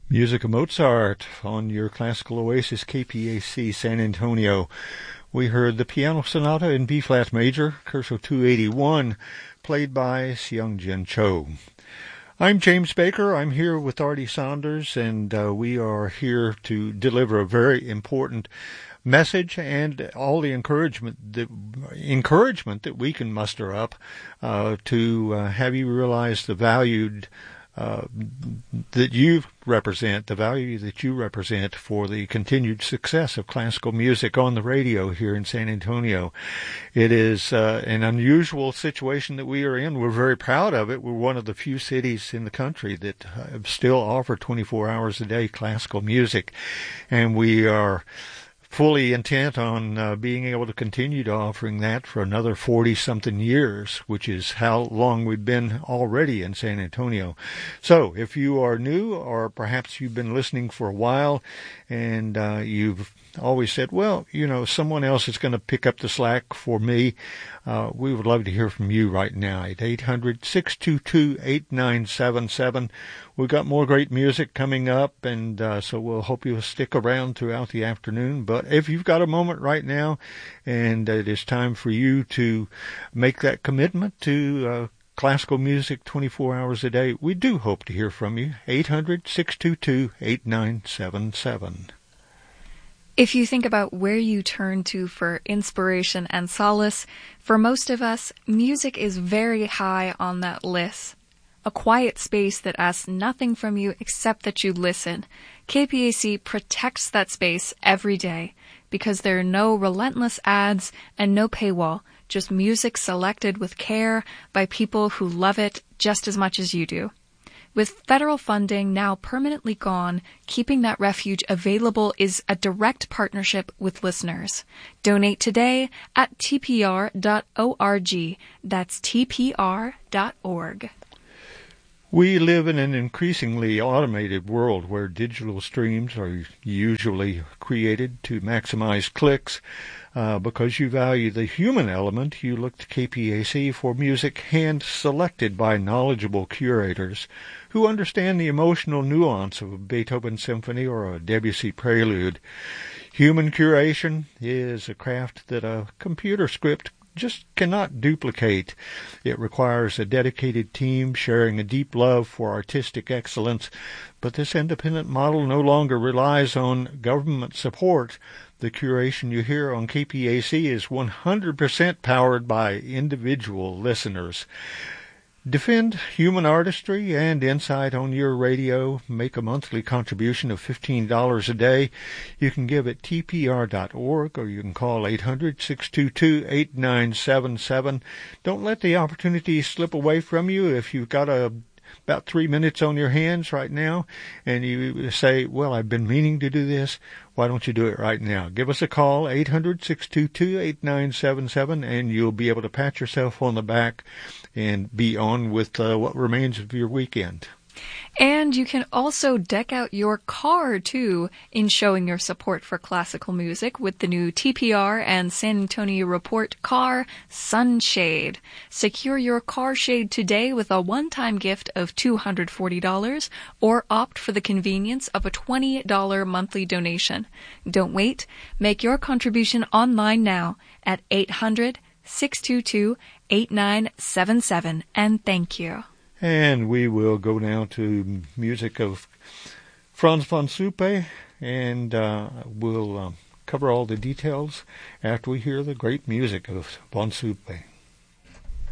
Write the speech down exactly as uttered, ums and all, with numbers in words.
Music of Mozart on your classical oasis K P A C San Antonio. We heard the Piano Sonata in B-flat major, Curso two eighty-one, played by Seung-Jin Cho. I'm James Baker. I'm here with Artie Saunders, and uh, we are here to deliver a very important message and all the encouragement that encouragement that we can muster up uh, to uh, have you realize the valued Uh, that you represent, the value that you represent for the continued success of classical music on the radio here in San Antonio. It is uh, an unusual situation that we are in. We're very proud of it. We're one of the few cities in the country that uh, still offer twenty-four hours a day classical music, and we are fully intent on uh, being able to continue to offering that for another forty-something years, which is how long we've been already in San Antonio. So if you are new, or perhaps you've been listening for a while, and uh, you've always said, well, you know, someone else is going to pick up the slack for me, uh, we would love to hear from you right now at eight hundred, six two two, eight nine seven seven. We've got more great music coming up, and uh, so we'll hope you'll stick around throughout the afternoon. But if you've got a moment right now, and it is time for you to make that commitment to uh, classical music twenty-four hours a day, we do hope to hear from you. eight hundred, six two two, eight nine seven seven. If you think about where you turn to for inspiration and solace, for most of us, music is very high on that list. A quiet space that asks nothing from you except that you listen. K P A C protects that space every day because there are no relentless ads and no paywall, just music selected with care by people who love it just as much as you do. With federal funding now permanently gone, keeping that refuge available is a direct partnership with listeners. Donate today at T P R dot org. That's T P R dot org. We live in an increasingly automated world where digital streams are usually created to maximize clicks. Uh, because you value the human element, you look to K P A C for music hand-selected by knowledgeable curators who understand the emotional nuance of a Beethoven symphony or a Debussy prelude. Human curation is a craft that a computer script just cannot duplicate. It requires a dedicated team sharing a deep love for artistic excellence, but this independent model no longer relies on government support. The curation you hear on K P A C is one hundred percent powered by individual listeners. Defend human artistry and insight on your radio. Make a monthly contribution of fifteen dollars a day. You can give at T P R dot org, or you can call eight hundred, six two two, eight nine seven seven. Don't let the opportunity slip away from you. If you've got a about three minutes on your hands right now, and you say, well, I've been meaning to do this, why don't you do it right now? Give us a call, eight hundred, six two two, eight nine seven seven, and you'll be able to pat yourself on the back and be on with uh, what remains of your weekend. And you can also deck out your car, too, in showing your support for classical music with the new T P R and San Antonio Report Car Sunshade. Secure your car shade today with a one-time gift of two hundred forty dollars or opt for the convenience of a twenty dollars monthly donation. Don't wait. Make your contribution online now at eight hundred, six two two, eight nine seven seven, and thank you. And we will go now to music of Franz von Suppe, and uh, we'll uh, cover all the details after we hear the great music of von Suppe.